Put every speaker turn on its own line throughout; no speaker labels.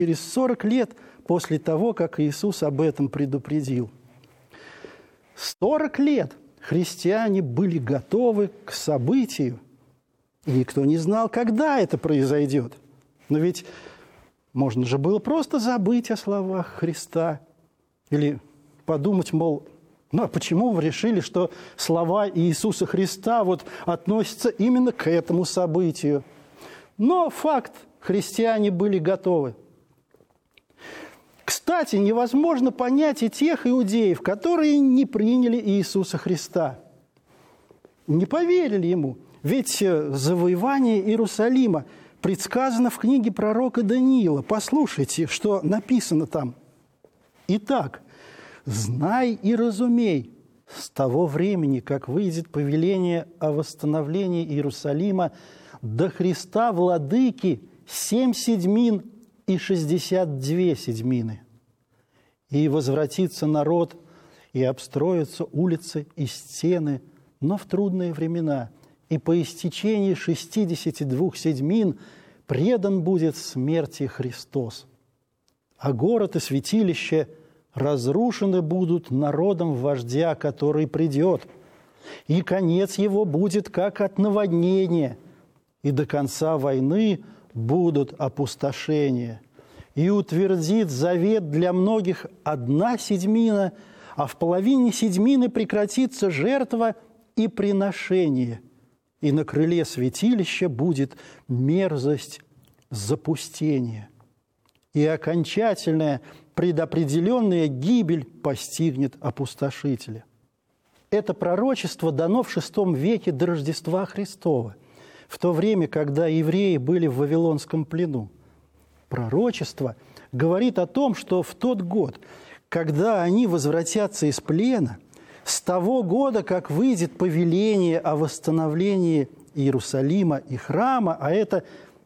через 40 лет после того, как Иисус об этом предупредил. 40 лет христиане были готовы к событию, и никто не знал, когда это произойдет. Но ведь можно же было просто забыть о словах Христа или подумать, мол, ну а почему вы решили, что слова Иисуса Христа вот относятся именно к этому событию? Но факт, христиане были готовы. Кстати, невозможно понять и тех иудеев, которые не приняли Иисуса Христа, не поверили Ему. Ведь завоевание Иерусалима предсказано в книге пророка Даниила. Послушайте, что написано там. «Итак, знай и разумей, с того времени, как выйдет повеление о восстановлении Иерусалима, до Христа Владыки 7 седьмин и 62 седьмины. И возвратится народ, и обстроятся улицы и стены, но в трудные времена, и по истечении 62 седьмин предан будет смерти Христос. А город и святилище разрушены будут народом вождя, который придет, и конец его будет как от наводнения, и до конца войны будут опустошения. И утвердит завет для многих 1 седьмина, а в половине седьмины прекратится жертва и приношение, и на крыле святилища будет мерзость запустения. И окончательная предопределенная гибель постигнет опустошителя». Это пророчество дано в VI веке до Рождества Христова, в то время, когда евреи были в Вавилонском плену. Пророчество говорит о том, что в тот год, когда они возвратятся из плена, с того года, как выйдет повеление о восстановлении Иерусалима и храма, а это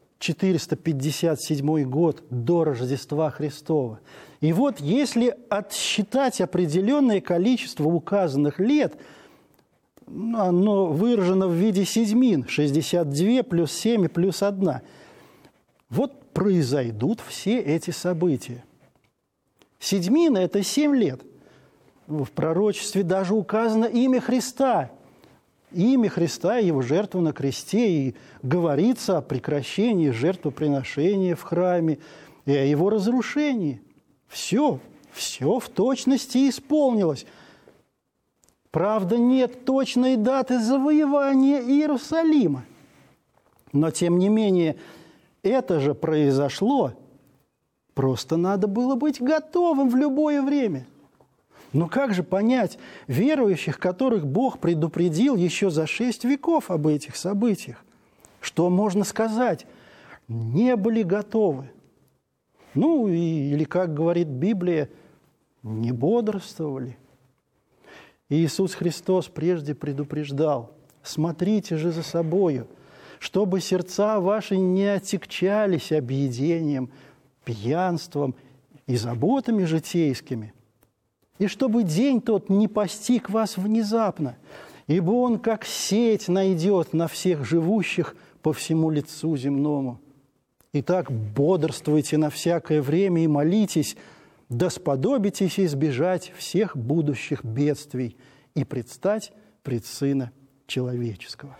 457 год до Рождества Христова. И вот если отсчитать определенное количество указанных лет, оно выражено в виде седьмин, 62 плюс 7 плюс 1. Вот произойдут все эти события. Седьмина – это 7 лет. В пророчестве даже указано имя Христа. Имя Христа и Его жертву на кресте. И говорится о прекращении жертвоприношения в храме и о Его разрушении. Все в точности исполнилось. Правда, нет точной даты завоевания Иерусалима. Но, тем не менее, это же произошло. Просто надо было быть готовым в любое время. Но как же понять верующих, которых Бог предупредил еще за 6 веков об этих событиях? Что можно сказать? Не были готовы. Или, как говорит Библия, не бодрствовали. Иисус Христос прежде предупреждал: «Смотрите же за собою, чтобы сердца ваши не отягчались объедением, пьянством и заботами житейскими, и чтобы день тот не постиг вас внезапно, ибо он, как сеть, найдет на всех живущих по всему лицу земному. Итак, бодрствуйте на всякое время и молитесь, да сподобитесь избежать всех будущих бедствий и предстать пред Сына Человеческого».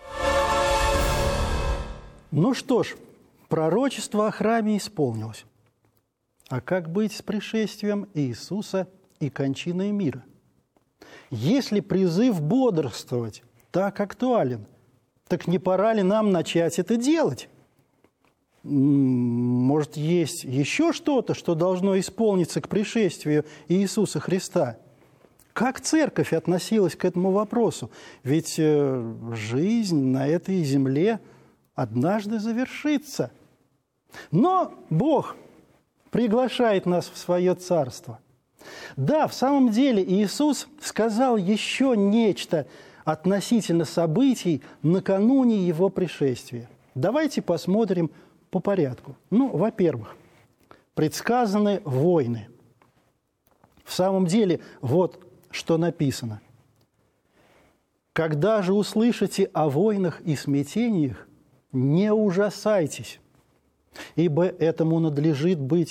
Ну что ж, пророчество о храме исполнилось. А как быть с пришествием Иисуса и кончиной мира? Если призыв бодрствовать так актуален, так не пора ли нам начать это делать? Может, есть еще что-то, что должно исполниться к пришествию Иисуса Христа? Как церковь относилась к этому вопросу? Ведь жизнь на этой земле однажды завершится. Но Бог приглашает нас в свое царство. Да, в самом деле Иисус сказал еще нечто относительно событий накануне Его пришествия. Давайте посмотрим по порядку. Во-первых, предсказаны войны. В самом деле, вот что написано. «Когда же услышите о войнах и смятениях, не ужасайтесь, ибо этому надлежит быть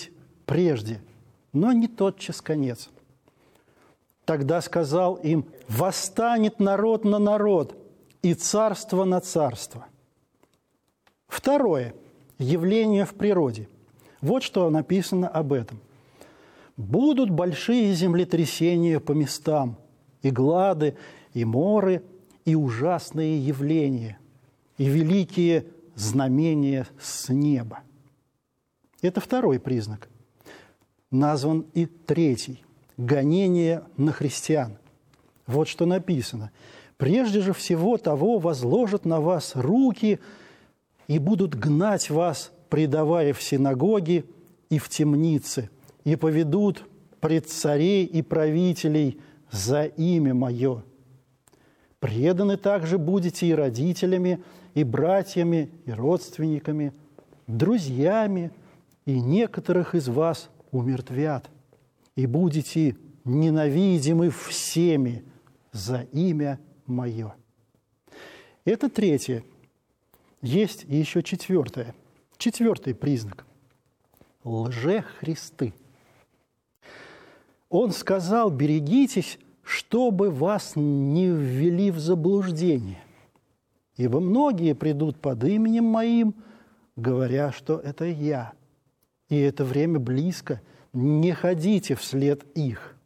прежде, но не тотчас конец. Тогда сказал им: «Восстанет народ на народ, и царство на царство». Второе явление в природе. Вот что написано об этом. «Будут большие землетрясения по местам, и глады, и моры, и ужасные явления, и великие знамения с неба». Это второй признак. Назван и третий – гонение на христиан. Вот что написано. «Прежде же всего того возложат на вас руки и будут гнать вас, предавая в синагоги и в темницы, и поведут пред царей и правителей за имя Мое. Преданы также будете и родителями, и братьями, и родственниками, друзьями, и некоторых из вас умертвят, и будете ненавидимы всеми за имя Мое». Это третье. Есть еще четвертое. Четвертый признак – лжехристы. Он сказал: «Берегитесь, чтобы вас не ввели в заблуждение, ибо многие придут под именем Моим, говоря, что это Я, и это время близко, не ходите вслед их».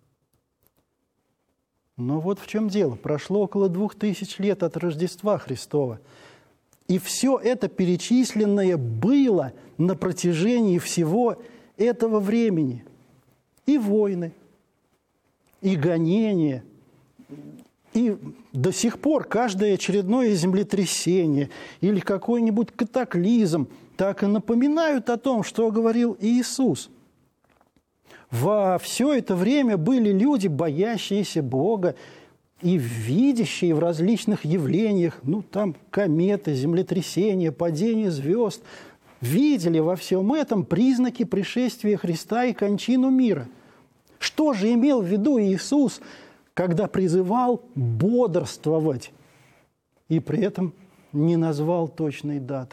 Но вот в чем дело. Прошло около 2000 лет от Рождества Христова, и все это перечисленное было на протяжении всего этого времени. И войны, и гонения, и до сих пор каждое очередное землетрясение или какой-нибудь катаклизм так и напоминают о том, что говорил Иисус. Во все это время были люди, боящиеся Бога и видящие в различных явлениях, там кометы, землетрясения, падение звезд, видели во всем этом признаки пришествия Христа и кончину мира. Что же имел в виду Иисус, когда призывал бодрствовать и при этом не назвал точной даты?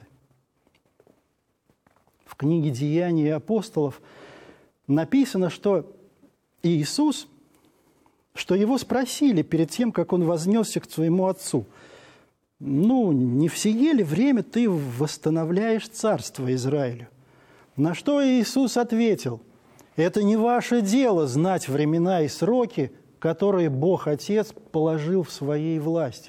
В книге «Деяния апостолов» написано, что Иисус, что его спросили перед тем, как он вознесся к своему Отцу: не в сие ли время ты восстановляешь царство Израилю? На что Иисус ответил: это не ваше дело знать времена и сроки, которые Бог Отец положил в своей власти.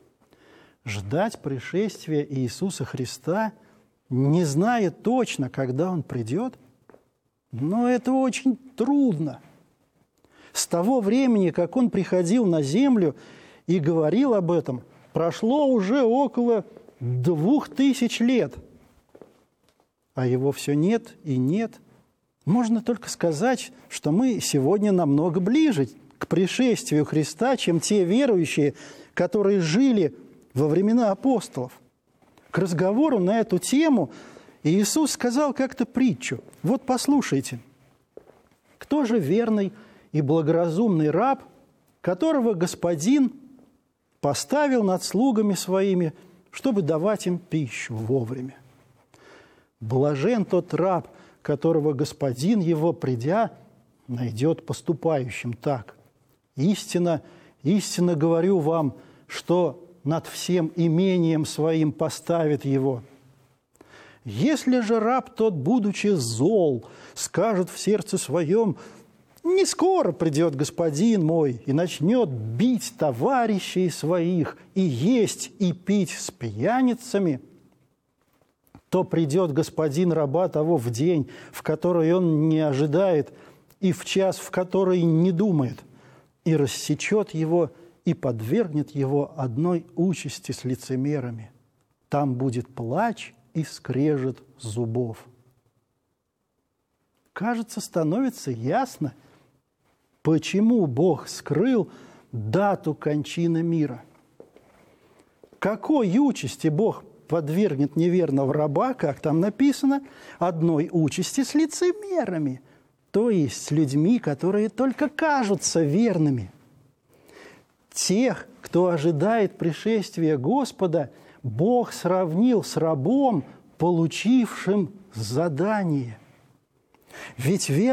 Ждать пришествия Иисуса Христа, не зная точно, когда Он придет, это очень трудно. С того времени, как Он приходил на землю и говорил об этом, прошло уже около 2000 лет, а Его все нет и нет. Можно только сказать, что мы сегодня намного ближе к пришествию Христа, чем те верующие, которые жили во времена апостолов. К разговору на эту тему Иисус сказал как-то притчу. Вот послушайте. «Кто же верный и благоразумный раб, которого господин поставил над слугами своими, чтобы давать им пищу вовремя? Блажен тот раб, которого господин его, придя, найдет поступающим так. Истинно, истинно говорю вам, что над всем имением своим поставит его. Если же раб тот, будучи зол, скажет в сердце своем: не скоро придет господин мой и начнет бить товарищей своих и есть и пить с пьяницами, то придет господин раба того в день, в который он не ожидает, и в час, в который не думает, и рассечет его, и подвергнет его одной участи с лицемерами. Там будет плач и скрежет зубов». Кажется, становится ясно, почему Бог скрыл дату кончины мира. Какой участи Бог подвергнет неверного раба, как там написано, одной участи с лицемерами, то есть с людьми, которые только кажутся верными. Тех, кто ожидает пришествия Господа, Бог сравнил с рабом, получившим задание. Ведь вера